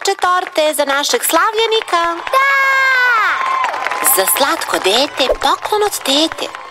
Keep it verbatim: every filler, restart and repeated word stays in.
pečače torte za našeg slavljenika? Da! Za slatko dete poklon od tete.